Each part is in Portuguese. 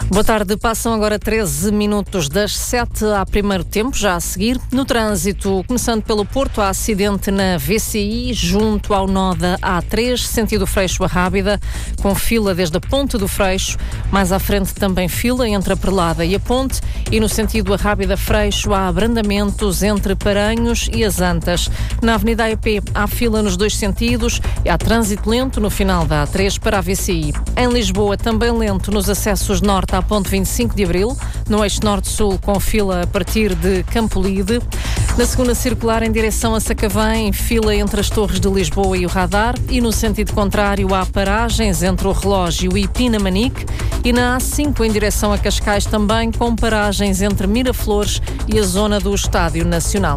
Boa tarde, passam agora 13 minutos das 7 ao primeiro tempo, já a seguir. No trânsito, começando pelo Porto, há acidente na VCI, junto ao nó da A3, sentido Freixo a Rábida, com fila desde a Ponte do Freixo. Mais à frente também fila entre a Perlada e a Ponte, e no sentido a Rábida Freixo há abrandamentos entre Paranhos e as Antas. Na Avenida AEP há fila nos dois sentidos e há trânsito lento no final da A3 para a VCI. Em Lisboa, também lento nos acessos norte à Ponte 25 de Abril, no eixo norte-sul com fila a partir de Campolide. Na segunda circular em direção a Sacavém, fila entre as Torres de Lisboa e o Radar, e no sentido contrário há paragens entre o Relógio e Pinamanique, e na A5 em direção a Cascais também com paragens entre Miraflores e a zona do Estádio Nacional.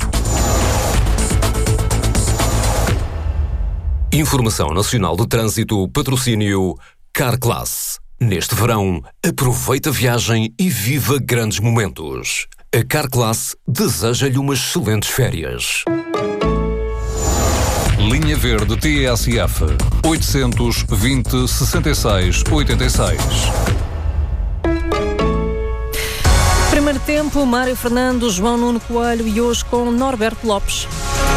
Informação Nacional do Trânsito, patrocínio Carclass. Neste verão, aproveita a viagem e viva grandes momentos. A Carclass deseja-lhe umas excelentes férias. Linha Verde TSF 820 66 86. Primeiro tempo, Mário Fernando, João Nuno Coelho e hoje com Norberto Lopes.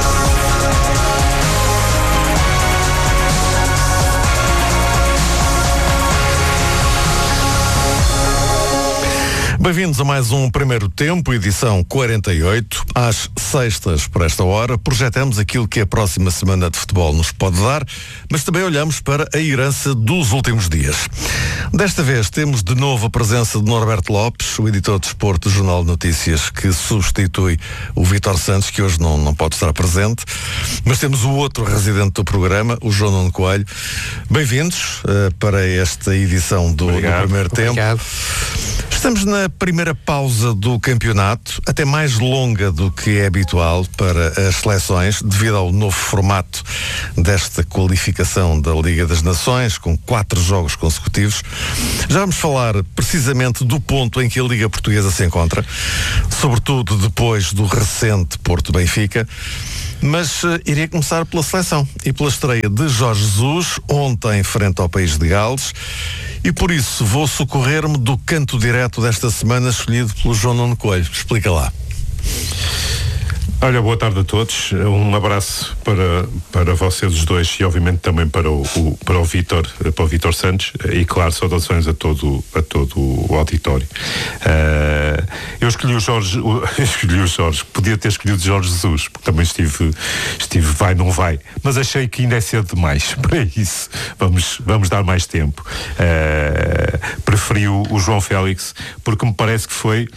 Bem-vindos a mais um Primeiro Tempo, edição 48. Às sextas, por esta hora, projetamos aquilo que a próxima semana de futebol nos pode dar, mas também olhamos para a herança dos últimos dias. Desta vez temos de novo a presença de Norberto Lopes, o editor de desporto do Jornal de Notícias, que substitui o Vítor Santos, que hoje não pode estar presente. Mas temos o outro residente do programa, o João Nuno Coelho. Bem-vindos para esta edição do Primeiro Tempo. Obrigado. Estamos na primeira pausa do campeonato, até mais longa do que é habitual para as seleções, devido ao novo formato desta qualificação da Liga das Nações, com 4 jogos consecutivos. Já vamos falar precisamente do ponto em que a Liga Portuguesa se encontra, sobretudo depois do recente Porto-Benfica. Mas iria começar pela seleção e pela estreia de Jorge Jesus, ontem frente ao País de Gales, e por isso vou socorrer-me do canto direto desta semana escolhido pelo João Nuno Coelho. Explica lá. Olha, boa tarde a todos. Um abraço para vocês os dois e obviamente também para o Vítor Santos, e claro, saudações a todo o auditório. Eu escolhi o Jorge, podia ter escolhido o Jorge Jesus, porque também estive vai, não vai, mas achei que ainda é cedo demais para isso. Vamos dar mais tempo. Preferi o João Félix, porque me parece que foi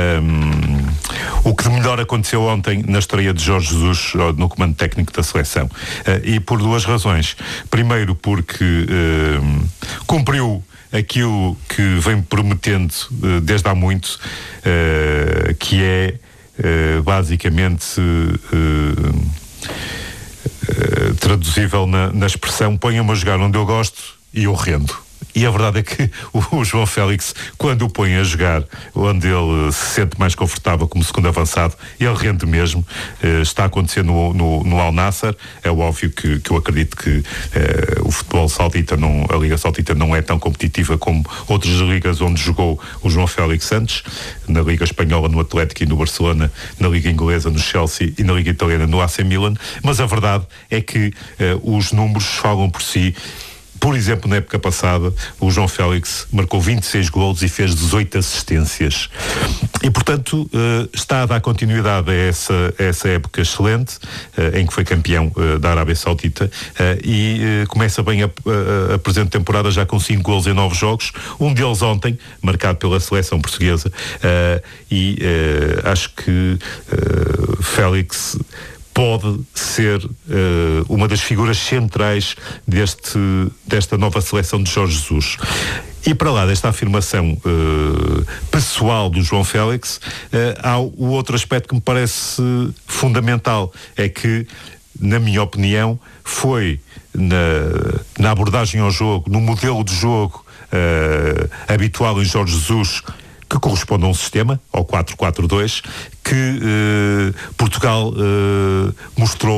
o que de melhor aconteceu ontem na estreia de Jorge Jesus no comando técnico da seleção. E por duas razões. Primeiro, porque cumpriu aquilo que vem prometendo desde há muito, que é basicamente traduzível na expressão: ponha-me a jogar onde eu gosto e eu rendo. E a verdade é que o João Félix, quando o põe a jogar onde ele se sente mais confortável como segundo avançado, ele rende mesmo. Está acontecendo no Al Nassr. É óbvio que eu acredito que o futebol saudita, a Liga Saudita não é tão competitiva como outras ligas onde jogou o João Félix antes. Na Liga Espanhola no Atlético e no Barcelona, na Liga Inglesa no Chelsea e na Liga Italiana no AC Milan. Mas a verdade é que os números falam por si. Por exemplo, na época passada, o João Félix marcou 26 golos e fez 18 assistências. E, portanto, está a dar continuidade a essa época excelente, em que foi campeão da Arábia Saudita, e começa bem a presente temporada já com 5 golos em 9 jogos, um deles ontem, marcado pela seleção portuguesa, e acho que Félix pode ser uma das figuras centrais desta nova seleção de Jorge Jesus. E para lá desta afirmação pessoal do João Félix, há o outro aspecto que me parece fundamental, é que, na minha opinião, foi na abordagem ao jogo, no modelo de jogo habitual em Jorge Jesus, que corresponde a um sistema, ao 4-4-2, que Portugal mostrou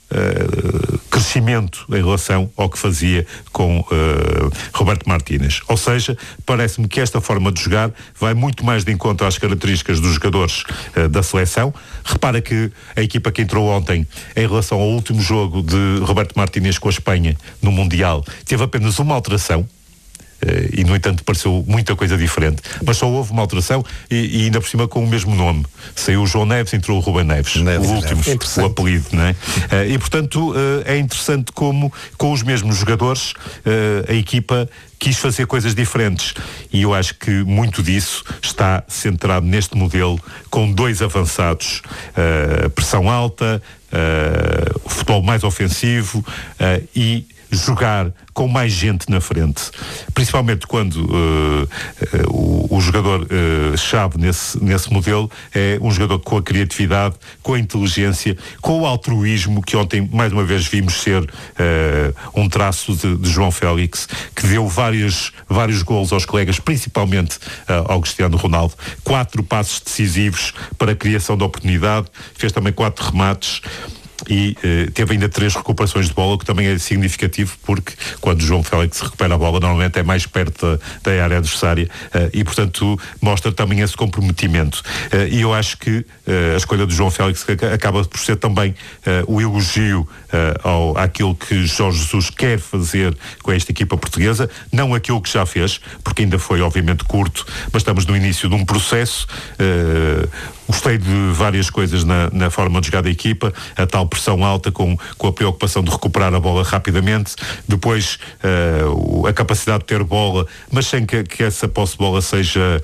crescimento em relação ao que fazia com Roberto Martínez. Ou seja, parece-me que esta forma de jogar vai muito mais de encontro às características dos jogadores da seleção. Repara que a equipa que entrou ontem, em relação ao último jogo de Roberto Martínez com a Espanha no Mundial, teve apenas uma alteração. E no entanto pareceu muita coisa diferente, mas só houve uma alteração e ainda por cima com o mesmo nome. Saiu o João Neves, entrou o Rubem Neves, o último, o apelido, não é? E portanto é interessante como com os mesmos jogadores a equipa quis fazer coisas diferentes, e eu acho que muito disso está centrado neste modelo, com 2 avançados, pressão alta, futebol mais ofensivo e jogar com mais gente na frente, principalmente quando o jogador chave nesse modelo é um jogador com a criatividade, com a inteligência, com o altruísmo, que ontem mais uma vez vimos ser um traço de João Félix, que deu vários golos aos colegas, principalmente ao Cristiano Ronaldo, 4 passos decisivos para a criação de oportunidade, fez também 4 remates. E teve ainda 3 recuperações de bola, o que também é significativo, porque quando o João Félix recupera a bola normalmente é mais perto da área adversária, e portanto mostra também esse comprometimento, e eu acho que a escolha do João Félix acaba por ser também o elogio àquilo que Jorge Jesus quer fazer com esta equipa portuguesa, não aquilo que já fez, porque ainda foi obviamente curto, mas estamos no início de um processo. Gostei de várias coisas na forma de jogar da equipa, a tal pressão alta com a preocupação de recuperar a bola rapidamente, depois a capacidade de ter bola, mas sem que essa posse de bola seja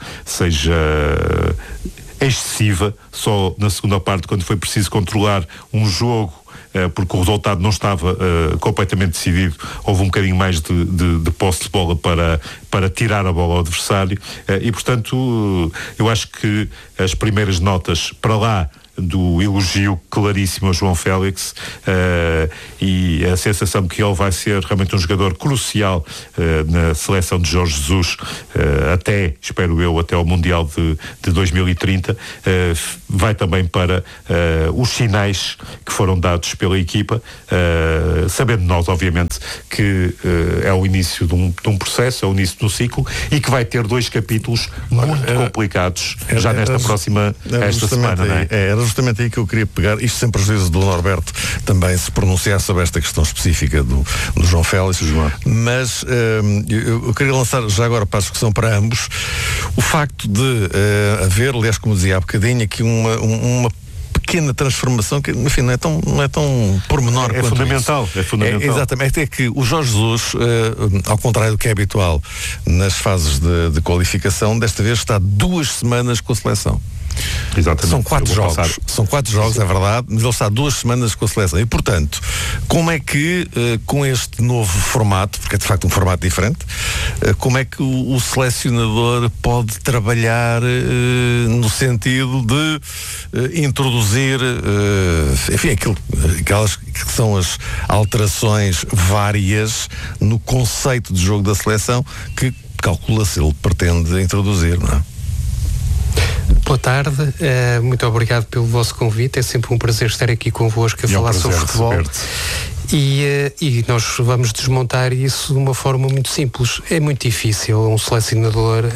excessiva, só na segunda parte, quando foi preciso controlar um jogo, porque o resultado não estava completamente decidido, houve um bocadinho mais de posse de bola para tirar a bola ao adversário, e portanto eu acho que as primeiras notas para lá do elogio claríssimo a João Félix, e a sensação que ele vai ser realmente um jogador crucial na seleção de Jorge Jesus, espero eu, até ao Mundial de 2030, vai também para os sinais que foram dados pela equipa, sabendo nós, obviamente, que é o início de um processo, é o início do ciclo, e que vai ter 2 capítulos muito complicados já nesta próxima semana, não é? Era justamente aí que eu queria pegar, isto sem prejuízo do Norberto também se pronunciar sobre esta questão específica do João Félix, mas eu queria lançar já agora para a discussão para ambos o facto de haver, aliás, como dizia há bocadinho, aqui uma pequena transformação que, enfim, não é tão pormenor quanto fundamental, isso. É fundamental. Exatamente, é que o Jorge Jesus, ao contrário do que é habitual nas fases de qualificação, desta vez está 2 semanas com a seleção. Exatamente. São 4 jogos, é verdade, mas ele está 2 semanas com a seleção. E, portanto, como é que, com este novo formato, porque é de facto um formato diferente, como é que o selecionador pode trabalhar no sentido de introduzir, enfim, aquelas que são as alterações várias no conceito de jogo da seleção que calcula-se ele pretende introduzir, não é? Boa tarde, muito obrigado pelo vosso convite, é sempre um prazer estar aqui convosco a falar sobre futebol. E nós vamos desmontar isso de uma forma muito simples. É muito difícil um selecionador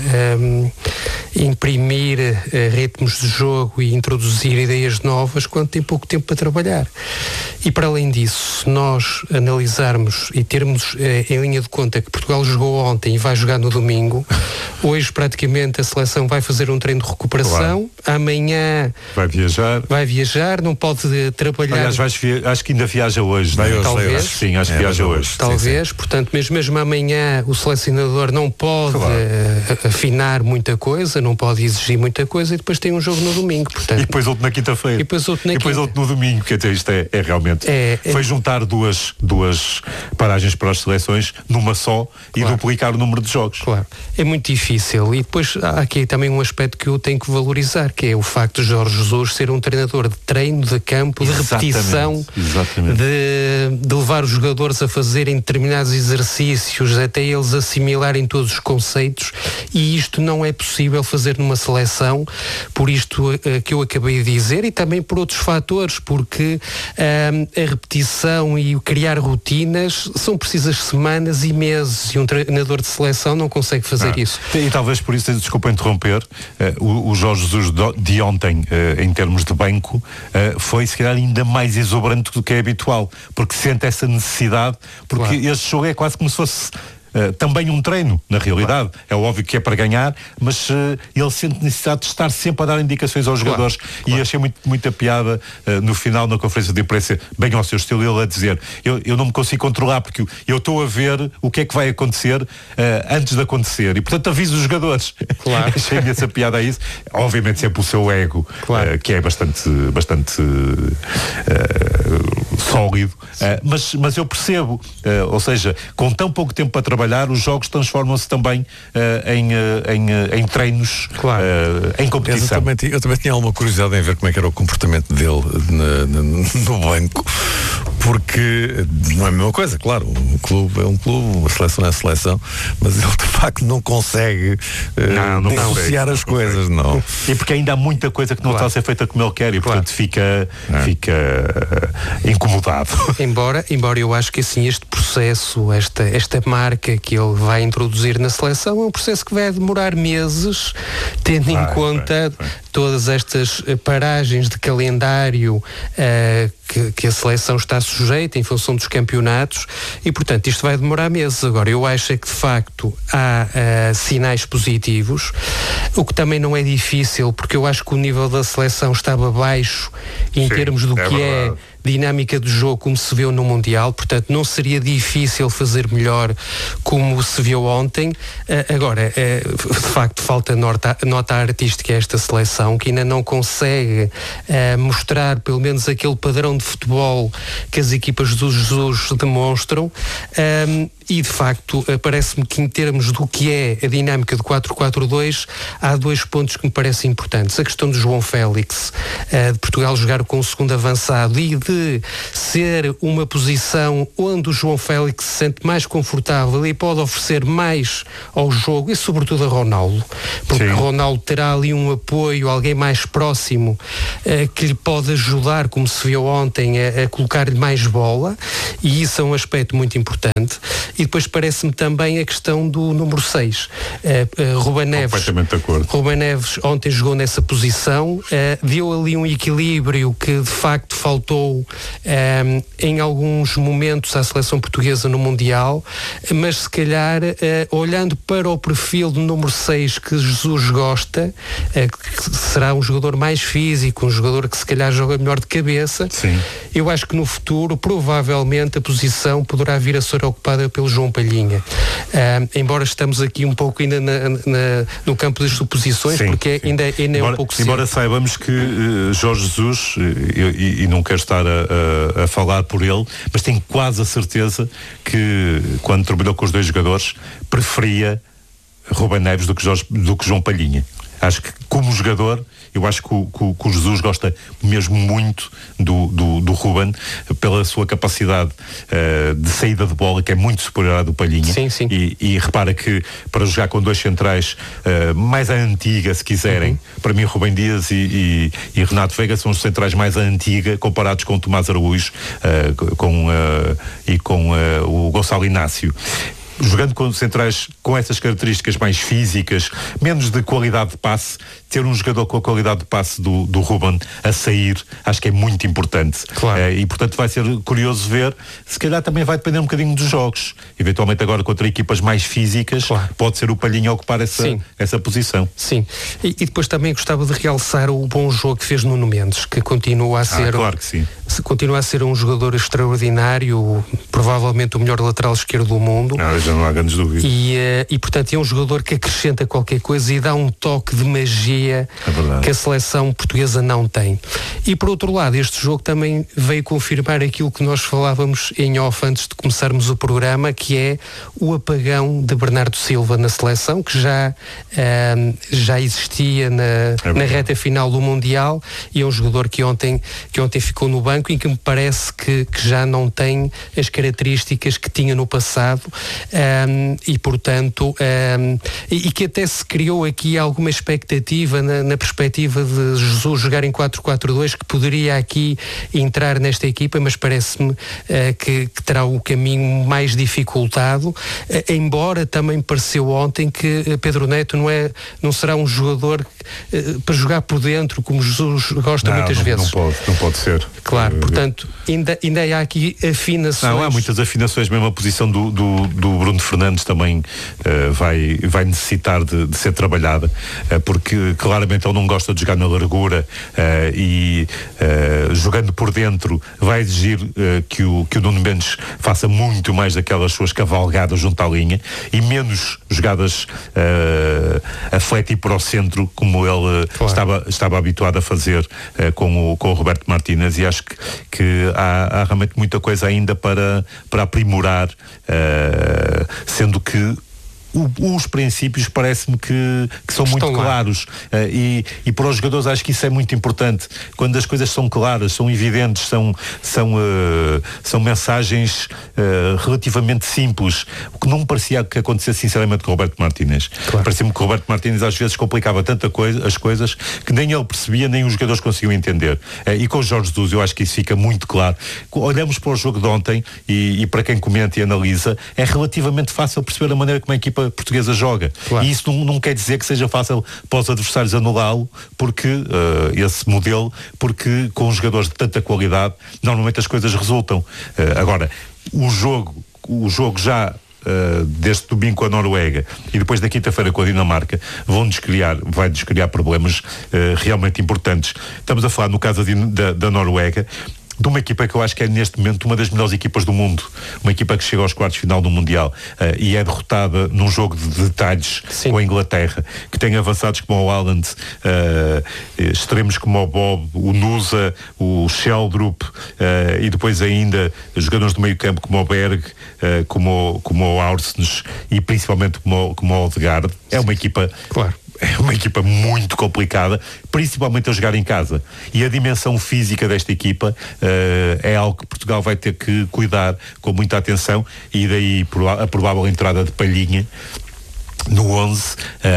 imprimir ritmos de jogo e introduzir ideias novas quando tem pouco tempo para trabalhar. E para além disso, se nós analisarmos e termos em linha de conta que Portugal jogou ontem e vai jogar no domingo, hoje praticamente a seleção vai fazer um treino de recuperação, amanhã vai viajar, não pode trabalhar. Aliás, acho que ainda viaja hoje, não é? Talvez. Sim, acho que viaja hoje. Talvez, sim. Portanto, mesmo amanhã o selecionador não pode afinar muita coisa, não pode exigir muita coisa, e depois tem um jogo no domingo. Portanto, e depois outro na quinta-feira. E depois outro no domingo. Quer dizer, isto é realmente... Foi juntar duas paragens para as seleções numa só, claro, e duplicar o número de jogos. Claro. É muito difícil difícil. E depois há aqui também um aspecto que eu tenho que valorizar, que é o facto de Jorge Jesus ser um treinador de treino, de campo, de repetição, de levar os jogadores a fazerem determinados exercícios, até eles assimilarem todos os conceitos, e isto não é possível fazer numa seleção, por isto que eu acabei de dizer, e também por outros fatores, porque a repetição e o criar rotinas são precisas semanas e meses, e um treinador de seleção não consegue fazer isso. E talvez por isso, desculpa interromper, o Jorge Jesus de ontem, em termos de banco, foi se calhar ainda mais exuberante do que é habitual, porque sente essa necessidade, porque este jogo é quase como se fosse também um treino, na realidade. É óbvio que é para ganhar, mas ele sente necessidade de estar sempre a dar indicações aos jogadores. E achei muita piada no final, na conferência de imprensa, bem ao seu estilo, ele a dizer, eu não me consigo controlar, porque eu estou a ver o que é que vai acontecer antes de acontecer, e portanto aviso os jogadores. Achei essa piada a isso. Obviamente sempre o seu ego, que é bastante sólido, mas eu percebo, ou seja, com tão pouco tempo para trabalhar, os jogos transformam-se também em treinos, em competição. Eu também tinha alguma curiosidade em ver como é que era o comportamento dele no banco, porque não é a mesma coisa, claro, um clube é um clube, uma seleção é a seleção, mas ele de facto não consegue dissociar as coisas, não. E porque ainda há muita coisa que não está a ser feita como ele quer, e portanto fica incomodado. Embora eu acho que assim este processo, esta marca que ele vai introduzir na seleção é um processo que vai demorar meses, tendo em conta todas estas paragens de calendário que a seleção está sujeita em função dos campeonatos, e portanto isto vai demorar meses. Agora, eu acho que de facto há sinais positivos, o que também não é difícil, porque eu acho que o nível da seleção estava baixo em termos do que é dinâmica do jogo, como se viu no Mundial, portanto não seria difícil fazer melhor como se viu ontem. Agora, de facto falta nota artística a esta seleção, que ainda não consegue mostrar pelo menos aquele padrão de futebol que as equipas do Jesus demonstram, e de facto parece-me que em termos do que é a dinâmica do 4-4-2 há dois pontos que me parecem importantes. A questão do João Félix, de Portugal jogar com o segundo avançado e de ser uma posição onde o João Félix se sente mais confortável e pode oferecer mais ao jogo, e sobretudo a Ronaldo, porque Ronaldo terá ali um apoio, alguém mais próximo que lhe pode ajudar, como se viu ontem, a colocar-lhe mais bola, e isso é um aspecto muito importante. E depois parece-me também a questão do número 6. Ruben Neves. Completamente de acordo. Ruben Neves ontem jogou nessa posição, deu ali um equilíbrio que de facto faltou em alguns momentos à seleção portuguesa no Mundial, mas se calhar olhando para o perfil do número 6 que Jesus gosta, que será um jogador mais físico, um jogador que se calhar joga melhor de cabeça, eu acho que no futuro provavelmente a posição poderá vir a ser ocupada pelo João Palhinha. Embora estamos aqui um pouco ainda no campo das suposições, porque ainda é um pouco cedo. Embora saibamos que Jorge Jesus, e não quero estar a falar por ele, mas tenho quase a certeza que quando trabalhou com os dois jogadores preferia Ruben Neves do que João Palhinha. Acho que como jogador, eu acho que o Jesus gosta mesmo muito do Ruben, pela sua capacidade de saída de bola, que é muito superior à do Palhinha. Sim. E repara que para jogar com dois centrais mais à antiga, se quiserem, para mim Rubem Dias e Renato Veiga são os centrais mais à antiga, comparados com o Tomás Araújo e com o Gonçalo Inácio. Jogando com centrais com essas características mais físicas, menos de qualidade de passe, ter um jogador com a qualidade de passe do Ruben a sair, acho que é muito importante. E portanto vai ser curioso ver, se calhar também vai depender um bocadinho dos jogos. Eventualmente agora contra equipas mais físicas, pode ser o Palhinha a ocupar essa posição. Sim, e depois também gostava de realçar o bom jogo que fez Nuno Mendes, que continua a ser continua a ser um jogador extraordinário, provavelmente o melhor lateral esquerdo do mundo. Já não há grandes dúvidas. E portanto é um jogador que acrescenta qualquer coisa e dá um toque de magia que a seleção portuguesa não tem. E por outro lado, este jogo também veio confirmar aquilo que nós falávamos em off antes de começarmos o programa, que é o apagão de Bernardo Silva na seleção, que já existia na reta final do Mundial, e é um jogador que ontem ficou no banco e que me parece que já não tem as características que tinha no passado, e portanto e que até se criou aqui alguma expectativa na perspectiva de Jesus jogar em 4-4-2, que poderia aqui entrar nesta equipa, mas parece-me que terá o caminho mais dificultado, embora também pareceu ontem que Pedro Neto não será um jogador para jogar por dentro, como Jesus gosta muitas vezes. Não pode ser. Claro, portanto, ainda há aqui afinações. Não, há muitas afinações, mesmo a posição do Bruno Fernandes também vai necessitar de ser trabalhada, porque claramente ele não gosta de jogar na largura, e jogando por dentro vai exigir que o Nuno Mendes faça muito mais daquelas suas cavalgadas junto à linha e menos jogadas a flat e para o centro, como ele estava habituado a fazer com o Roberto Martínez, e acho que há realmente muita coisa ainda para aprimorar, sendo que os princípios parece-me que são muito claros, e para os jogadores acho que isso é muito importante. Quando as coisas são claras, são evidentes, são mensagens relativamente simples, o que não me parecia que acontecesse sinceramente com o Roberto Martínez. Parecia-me que o Roberto Martínez às vezes complicava tanta coisa, as coisas, que nem ele percebia, nem os jogadores conseguiam entender, e com o Jorge Jesus eu acho que isso fica muito claro. Olhamos para o jogo de ontem e para quem comenta e analisa, é relativamente fácil perceber a maneira como a equipa portuguesa joga. E isso não quer dizer que seja fácil para os adversários anulá-lo, porque esse modelo, porque com jogadores de tanta qualidade normalmente as coisas resultam. Agora, o jogo já deste domingo com a Noruega e depois da quinta-feira com a Dinamarca vai descriar problemas realmente importantes. Estamos a falar, no caso da Noruega, de uma equipa que eu acho que é neste momento uma das melhores equipas do mundo, uma equipa que chega aos quartos de final do Mundial, e é derrotada num jogo de detalhes com a Inglaterra, que tem avançados como o Haaland, extremos como o Bob, o Nusa, o Sheldrup, e depois ainda jogadores do meio campo como o Berg, como o Aursnes e principalmente como o Odegaard. É uma equipa... É uma equipa muito complicada, principalmente a jogar em casa. E a dimensão física desta equipa é algo que Portugal vai ter que cuidar com muita atenção, e daí a provável entrada de Palhinha no 11,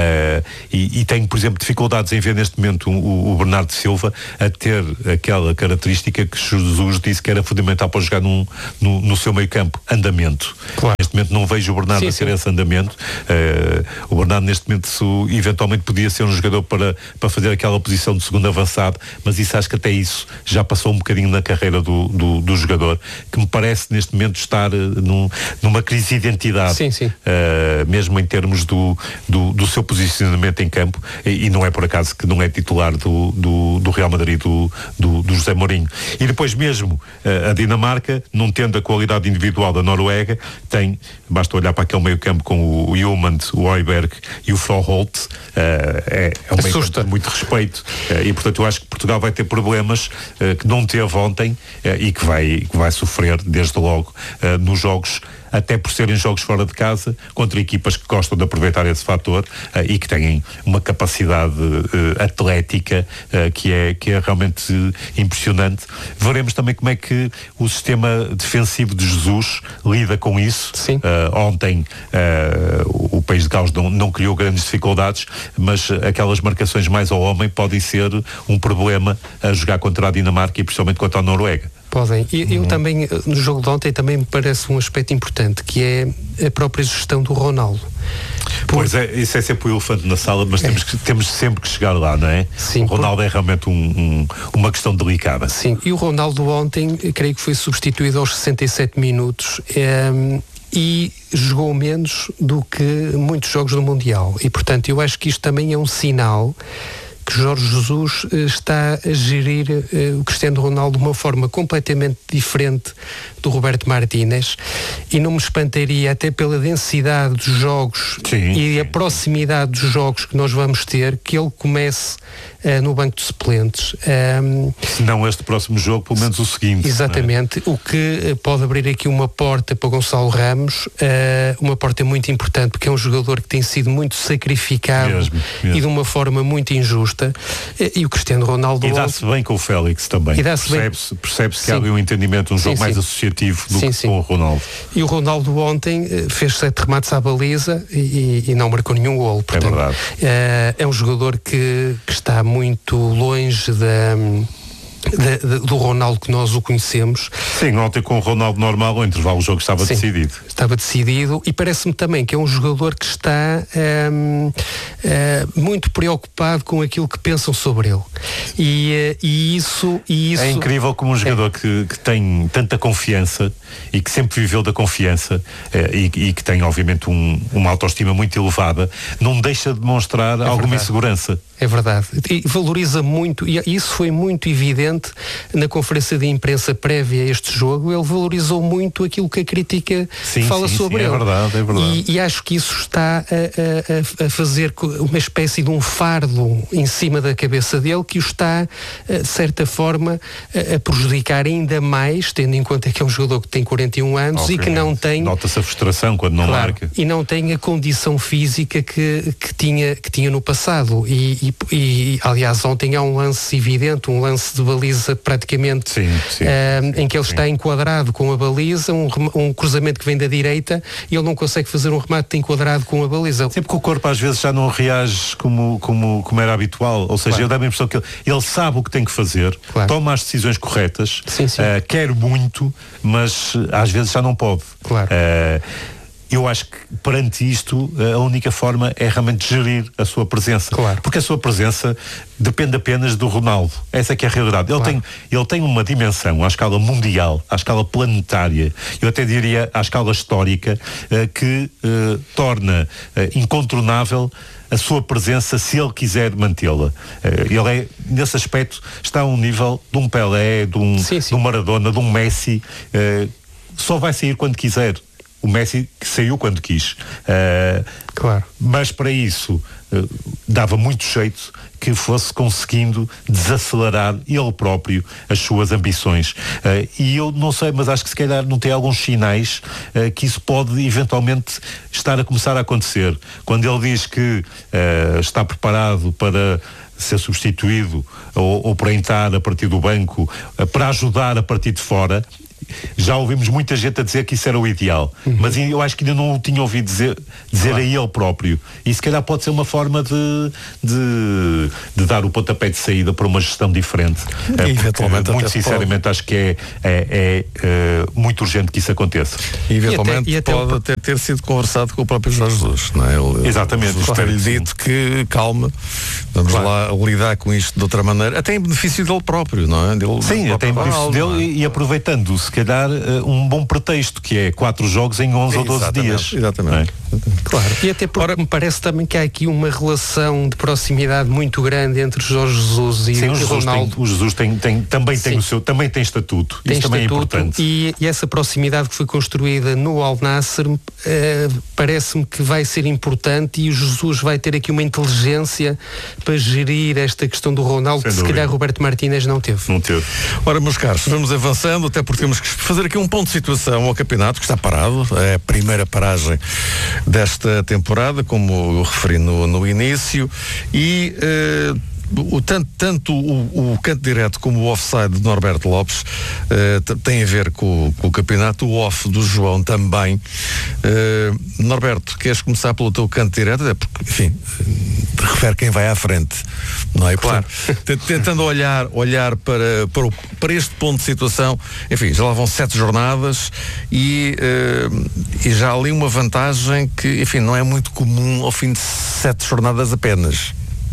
e tenho, por exemplo, dificuldades em ver neste momento o Bernardo Silva a ter aquela característica que Jesus disse que era fundamental para jogar no seu meio campo: andamento. Neste momento não vejo o Bernardo a ter esse andamento. O Bernardo neste momento eventualmente podia ser um jogador para fazer aquela posição de segundo avançado, mas isso, acho que até isso já passou um bocadinho na carreira do jogador, que me parece neste momento estar numa crise de identidade, mesmo em termos do seu posicionamento em campo, e não é por acaso que não é titular do Real Madrid, do José Mourinho. E depois mesmo a Dinamarca, não tendo a qualidade individual da Noruega, basta olhar para aquele meio campo com o Hjulmand, o Højbjerg e o Froholt, é um meio campo de muito respeito, e portanto eu acho que Portugal vai ter problemas que não teve ontem, e que vai sofrer desde logo nos jogos, até por serem jogos fora de casa, contra equipas que gostam de aproveitar esse fator, e que têm uma capacidade atlética que é realmente impressionante. Veremos também como é que o sistema defensivo de Jesus lida com isso. Ontem o País de Gales não criou grandes dificuldades, mas aquelas marcações mais ao homem podem ser um problema a jogar contra a Dinamarca e principalmente contra a Noruega. Podem. Eu também, no jogo de ontem, também me parece um aspecto importante, que é a própria gestão do Ronaldo. Pois é, isso é sempre o elefante na sala, mas temos sempre que chegar lá, não é? Sim, o Ronaldo é realmente uma questão delicada. Sim, e o Ronaldo ontem, creio que foi substituído aos 67 minutos, e jogou menos do que muitos jogos do Mundial. E, portanto, eu acho que isto também é um sinal que que Jorge Jesus está a gerir o Cristiano Ronaldo de uma forma completamente diferente do Roberto Martínez, e não me espantaria, até pela densidade dos jogos e a proximidade dos jogos que nós vamos ter, que ele comece no banco de suplentes. Se não este próximo jogo, pelo menos o seguinte. Exatamente, o que pode abrir aqui uma porta para Gonçalo Ramos, uma porta muito importante, porque é um jogador que tem sido muito sacrificado mesmo. E de uma forma muito injusta, e o Cristiano Ronaldo... E dá-se bem com o Félix também. Percebe-se que há ali um entendimento, um jogo mais associativo do que com o Ronaldo. E o Ronaldo ontem fez 7 remates à baliza e não marcou nenhum golo. Portanto, é verdade. É um jogador que está muito longe do Ronaldo que nós o conhecemos. Sim, ontem com o Ronaldo normal, o intervalo do jogo estava decidido. Estava decidido, e parece-me também que é um jogador que está muito preocupado com aquilo que pensam sobre ele. E isso... É incrível como um jogador que tem tanta confiança e que sempre viveu da confiança e que tem obviamente uma autoestima muito elevada, não deixa de demonstrar alguma insegurança. É verdade. E valoriza muito, e isso foi muito evidente na conferência de imprensa prévia a este jogo. Ele valorizou muito aquilo que a crítica fala sobre ele. É verdade. E acho que isso está a fazer uma espécie de um fardo em cima da cabeça dele, que o está, de certa forma, a prejudicar ainda mais, tendo em conta que é um jogador que tem 41 anos e que não tem... Nota-se a frustração quando não marca. E não tem a condição física que tinha no passado. E aliás, ontem há um lance evidente, um lance de baliza praticamente em que ele está enquadrado com a baliza, um cruzamento que vem da direita, e ele não consegue fazer um remate enquadrado com a baliza. Sempre que o corpo às vezes já não reage como era habitual, ou seja, ele dá a impressão que ele sabe o que tem que fazer, toma as decisões corretas, quer muito, mas às vezes já não pode. Eu acho que perante isto a única forma é realmente gerir a sua presença, porque a sua presença depende apenas do Ronaldo. Essa é que é a realidade. Ele tem uma dimensão à escala mundial, à escala planetária, eu até diria à escala histórica, que torna incontornável a sua presença se ele quiser mantê-la. Ele nesse aspecto, está a um nível de um Pelé, de um Maradona, de um Messi. Só vai sair quando quiser. O Messi que saiu quando quis. Mas para isso dava muito jeito que fosse conseguindo desacelerar ele próprio as suas ambições. E eu não sei, mas acho que se calhar não tem alguns sinais que isso pode eventualmente estar a começar a acontecer. Quando ele diz que está preparado para ser substituído ou para entrar a partir do banco, para ajudar a partir de fora, já ouvimos muita gente a dizer que isso era o ideal, mas eu acho que ainda não o tinha ouvido dizer a ele próprio, e se calhar pode ser uma forma de dar o pontapé de saída para uma gestão diferente. Eventualmente, muito sinceramente acho que é muito urgente que isso aconteça. E eventualmente pode até ter sido conversado com o próprio Jorge Jesus, não é? Exatamente. Ter-lhe dito que calma, vamos lá lidar com isto de outra maneira, até em benefício dele próprio, não é? Sim, até em benefício dele, e aproveitando se calhar um bom pretexto, que é 4 jogos em 11 ou 12 dias. Exatamente. Claro. E até porque me parece também que há aqui uma relação de proximidade muito grande entre Jorge Jesus e o Ronaldo. O Jesus também tem estatuto. Isso também é importante. E essa proximidade que foi construída no Al Nassr parece-me que vai ser importante, e o Jesus vai ter aqui uma inteligência para gerir esta questão do Ronaldo, que se calhar Roberto Martínez não teve. Ora, meus caros, vamos avançando, até porque temos que fazer aqui um ponto de situação ao campeonato, que está parado. É a primeira paragem desta temporada, como eu referi no início, e tanto o canto direto como o offside de Norberto Lopes tem a ver com o campeonato, o off do João também. Norberto, queres começar pelo teu canto direto? É porque, enfim, te refere quem vai à frente, não é? Claro. Portanto, tentando olhar para este ponto de situação, enfim, já lá vão 7 jornadas e já há ali uma vantagem que, enfim, não é muito comum ao fim de 7 jornadas apenas.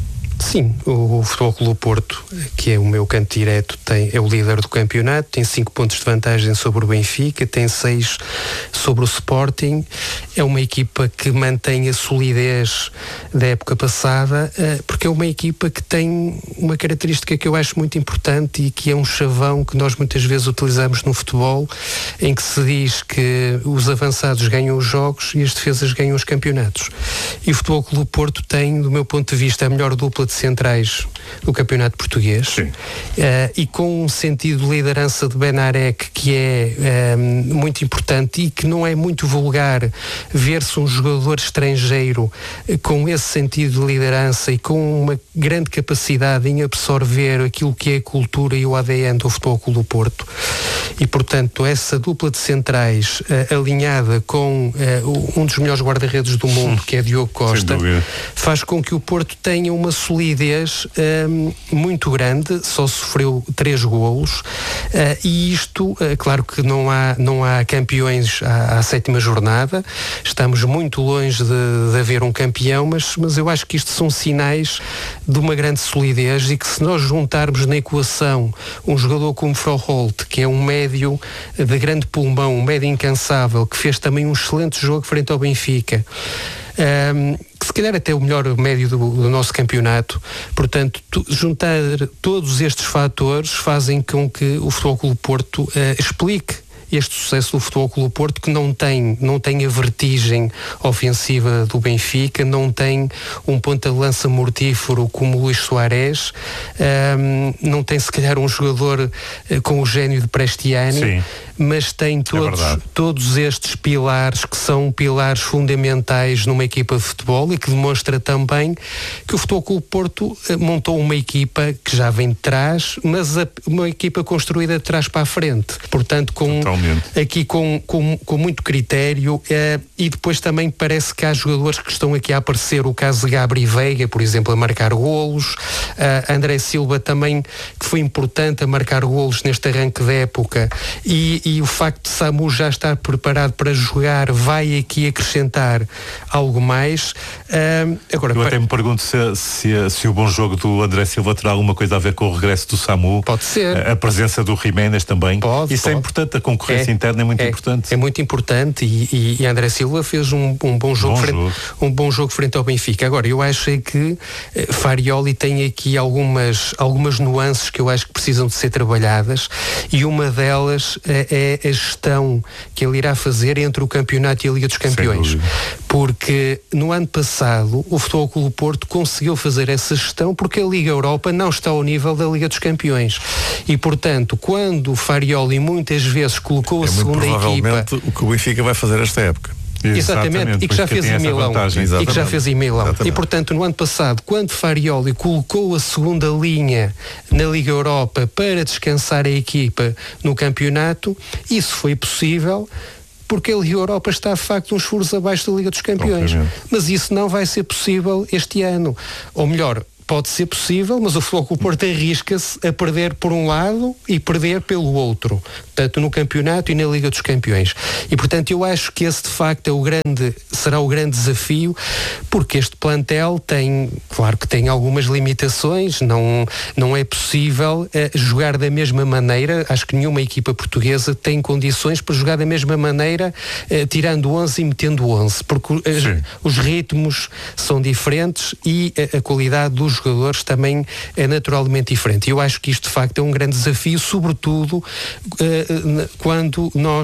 Sim, o Futebol Clube do Porto, que é o meu canto direto, é o líder do campeonato, tem 5 pontos de vantagem sobre o Benfica, tem 6 sobre o Sporting. É uma equipa que mantém a solidez da época passada, porque é uma equipa que tem uma característica que eu acho muito importante e que é um chavão que nós muitas vezes utilizamos no futebol, em que se diz que os avançados ganham os jogos e as defesas ganham os campeonatos. E o Futebol Clube do Porto tem, do meu ponto de vista, a melhor dupla de centrais do campeonato português, e com um sentido de liderança de Benarek que é muito importante e que não é muito vulgar ver-se um jogador estrangeiro com esse sentido de liderança e com uma grande capacidade em absorver aquilo que é a cultura e o ADN do Futebol Clube do Porto. E, portanto, essa dupla de centrais alinhada com um dos melhores guarda-redes do mundo, que é Diogo Costa, faz com que o Porto tenha uma solidez muito grande. Só sofreu 3 golos, e isto, claro que não há campeões à 7ª jornada, estamos muito longe de haver um campeão, mas eu acho que isto são sinais de uma grande solidez, e que se nós juntarmos na equação um jogador como Froholt, que é um médio de grande pulmão, um médio incansável, que fez também um excelente jogo frente ao Benfica, que se calhar até o melhor médio do nosso campeonato. Portanto, juntar todos estes fatores fazem com que o Futebol Clube do Porto explique este sucesso do Futebol Clube do Porto, que não tem a vertigem ofensiva do Benfica, não tem um ponta de lança mortífero como o Luís Soares, não tem se calhar um jogador com o gênio de Prestiani. Sim. Mas tem todos estes pilares que são pilares fundamentais numa equipa de futebol, e que demonstra também que o Futebol Clube do Porto montou uma equipa que já vem de trás, mas uma equipa construída de trás para a frente. Portanto, aqui com muito critério, e depois também parece que há jogadores que estão aqui a aparecer, o caso de Gabri Veiga, por exemplo, a marcar golos, André Silva também, que foi importante a marcar golos neste arranque da época, e o facto de Samu já estar preparado para jogar vai aqui acrescentar algo mais. Agora, eu até me pergunto se o bom jogo do André Silva terá alguma coisa a ver com o regresso do Samu. Pode ser. A presença do Jiménez também. Isso é importante, a concorrência interna é muito importante. É muito importante, e André Silva fez um bom jogo frente ao Benfica. Agora, eu acho que Farioli tem aqui algumas nuances que eu acho que precisam de ser trabalhadas, e uma delas é a gestão que ele irá fazer entre o campeonato e a Liga dos Campeões. Porque no ano passado o Futebol Clube do Porto conseguiu fazer essa gestão porque a Liga Europa não está ao nível da Liga dos Campeões. E, portanto, quando o Farioli muitas vezes colocou a segunda equipa... o que o Benfica vai fazer esta época. Exatamente, e que já fez em Milão. E, portanto, no ano passado, quando Farioli colocou a segunda linha na Liga Europa para descansar a equipa no campeonato, isso foi possível porque a Liga Europa está, de facto, uns furos abaixo da Liga dos Campeões. Mas isso não vai ser possível este ano. Ou melhor, pode ser possível, mas o Futebol Clube do Porto arrisca-se a perder por um lado e perder pelo outro, tanto no campeonato e na Liga dos Campeões. E, portanto, eu acho que esse, de facto, será o grande desafio, porque este plantel claro que tem algumas limitações, não é possível jogar da mesma maneira. Acho que nenhuma equipa portuguesa tem condições para jogar da mesma maneira, tirando 11 e metendo 11, porque os ritmos são diferentes e a qualidade dos jogadores também é naturalmente diferente. Eu acho que isto, de facto, é um grande desafio, sobretudo quando nós